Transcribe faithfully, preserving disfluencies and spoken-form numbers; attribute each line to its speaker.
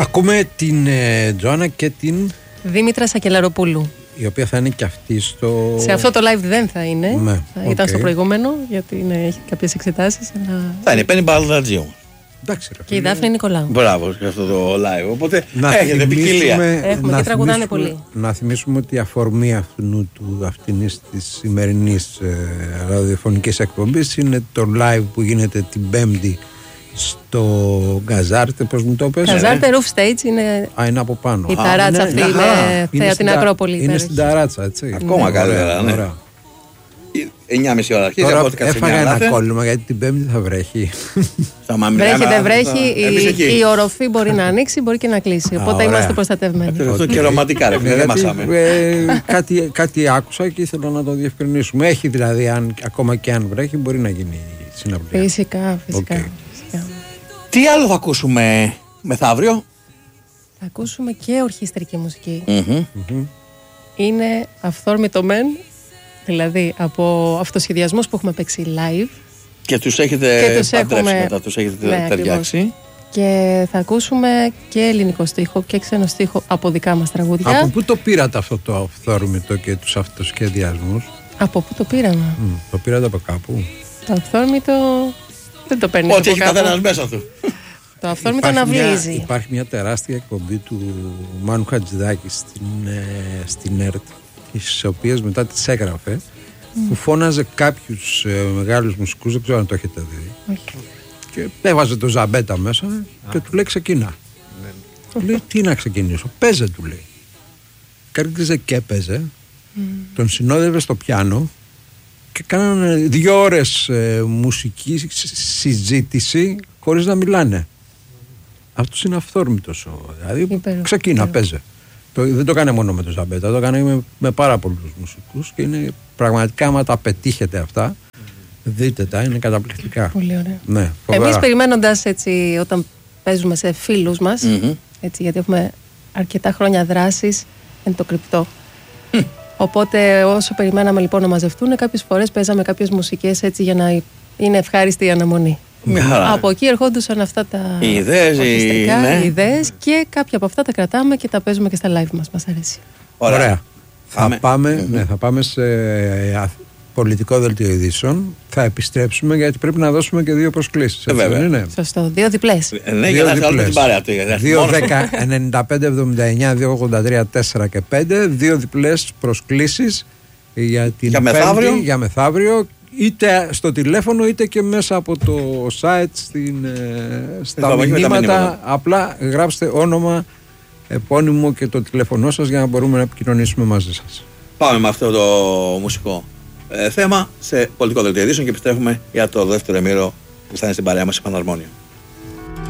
Speaker 1: Ακούμε την ε, Τζοάννα και την
Speaker 2: Δήμητρα Σακελαροπούλου.
Speaker 1: Η οποία θα είναι και αυτή στο...
Speaker 2: Σε αυτό το live δεν θα είναι.
Speaker 1: Ναι,
Speaker 2: θα ήταν
Speaker 1: okay.
Speaker 2: στο προηγούμενο, γιατί είναι, έχει κάποιες εξετάσεις. Αλλά...
Speaker 3: Θα είναι, παίρνει Παλατζίου.
Speaker 2: Και η Δάφνη Νικολάου.
Speaker 3: Μπράβο για αυτό το live. Οπότε
Speaker 1: να
Speaker 3: έχετε ποικιλία.
Speaker 2: Έχουμε και τραγουδάνε πολύ.
Speaker 1: Να θυμίσουμε ότι η αφορμή αυτού του αυτής της σημερινής ε, ραδιοφωνικής εκπομπής είναι το live που γίνεται την Πέμπτη στο Γκαζάρτε, πώς μου το πες.
Speaker 2: Γκαζάρτε Roof Stage είναι.
Speaker 1: Α, είναι από πάνω.
Speaker 2: Η ταράτσα αυτή με θέα την Ακρόπολη.
Speaker 1: Είναι στην ταράτσα, έτσι.
Speaker 3: Ακόμα καλύτερα, ναι. εννιά και μισή ώρα αρχίζει.
Speaker 1: Τώρα έφαγα ένα κόλλημα γιατί την Πέμπτη θα βρέχει.
Speaker 2: Βρέχει, δεν βρέχει. Η, η οροφή μπορεί να ανοίξει, μπορεί και να κλείσει. Οπότε ωραία. Είμαστε προστατευμένοι.
Speaker 3: Αυτό και ρομαντικά, ρε φίλε, δεν μασάμε.
Speaker 1: κάτι, κάτι άκουσα και ήθελα να το διευκρινίσουμε. Έχει δηλαδή, αν, ακόμα και αν βρέχει, μπορεί να γίνει συναυλία.
Speaker 2: Φυσικά, φυσικά.
Speaker 1: Okay.
Speaker 2: φυσικά.
Speaker 3: Τι άλλο θα ακούσουμε μεθαύριο?
Speaker 2: Θα ακούσουμε και ορχιστρική μουσική.
Speaker 3: Mm-hmm. Mm-hmm.
Speaker 2: Είναι αυθόρμητο μεν. Δηλαδή από αυτοσχεδιασμούς που έχουμε παίξει live.
Speaker 3: Και τους έχετε και τους παντρέψει έχουμε... μετά, τους έχετε ναι, ταιριάξει. Ακριβώς.
Speaker 2: Και θα ακούσουμε και ελληνικό στίχο και ξένο στίχο από δικά μας τραγούδια.
Speaker 1: Από πού το πήρατε αυτό το αυθόρμητο και τους αυτοσχεδιασμούς?
Speaker 2: Από πού το πήραμε?
Speaker 1: Mm, το πήρατε από κάπου?
Speaker 2: Το αυθόρμητο δεν το παίρνει.
Speaker 3: Ό,τι έχει καθένας μέσα του.
Speaker 2: Το αυθόρμητο να βλύζει.
Speaker 1: Υπάρχει μια τεράστια εκπομπή του Μάνου Χατζηδάκη στην, ε, στην ΕΡΤ, τις οποίες μετά τις έγραφε, mm. που φώναζε κάποιους ε, μεγάλους μουσικούς, δεν ξέρω αν το έχετε δει. Okay. Και έβαζε το Ζαμπέτα μέσα ah. και του λέει ξεκινά. Mm. Του λέει τι να ξεκινήσω, παίζε του λέει. Κάρκιζε και έπαιζε, mm. τον συνόδευε στο πιάνο και κάνανε δύο ώρες ε, μουσική συζήτηση χωρίς να μιλάνε. Αυτός είναι αυθόρμητος, δηλαδή Υπέροχο. ξεκίνα, παίζε. Το, δεν το κάνει μόνο με το Ζαμπέτα, το κάνει με, με πάρα πολλούς μουσικούς και είναι πραγματικά, άμα τα πετύχετε αυτά, δείτε τα, είναι καταπληκτικά.
Speaker 2: Πολύ ωραία.
Speaker 1: Ναι,
Speaker 2: εμείς περιμένοντας έτσι, όταν παίζουμε σε φίλους μας, mm-hmm. έτσι, γιατί έχουμε αρκετά χρόνια δράσης, είναι το κρυπτό. Mm. Οπότε όσο περιμέναμε λοιπόν να μαζευτούν, κάποιες φορές παίζαμε κάποιες μουσικές έτσι για να είναι ευχάριστη η αναμονή.
Speaker 3: Μια
Speaker 2: από εκεί ερχόντουσαν αυτά τα
Speaker 3: ιδέες,
Speaker 2: ορχιστρικά,
Speaker 3: ναι.
Speaker 2: οι ιδέες και κάποια από αυτά τα κρατάμε και τα παίζουμε και στα live μας. Μας αρέσει.
Speaker 1: Ωραία. Ωραία. Θα, πάμε, mm-hmm. ναι, θα πάμε σε πολιτικό δελτίο ειδήσεων. Θα επιστρέψουμε γιατί πρέπει να δώσουμε και δύο προσκλήσεις.
Speaker 3: Ε, βέβαια.
Speaker 1: Είναι.
Speaker 2: Σωστό. Δύο διπλές.
Speaker 3: Ε, ναι, δύο διπλές.
Speaker 1: δύο δέκα ενενήντα πέντε εβδομήντα εννιά δύο ογδόντα τρία τέσσερα και πέντε. Δύο διπλές προσκλήσεις για την
Speaker 3: για
Speaker 1: Πέμπτη,
Speaker 3: μεθαύριο.
Speaker 1: για μεθαύριο. Είτε στο τηλέφωνο είτε και μέσα από το site στην, στα μηνύματα. Απλά γράψτε όνομα, επώνυμο και το τηλέφωνό σας για να μπορούμε να επικοινωνήσουμε μαζί σας.
Speaker 3: Πάμε με αυτό το μουσικό ε, θέμα σε πολιτικό δελτίο ειδήσεων και επιστρέφουμε για το δεύτερο ημίρο που θα είναι στην παρέα μας η Παναρμόνια.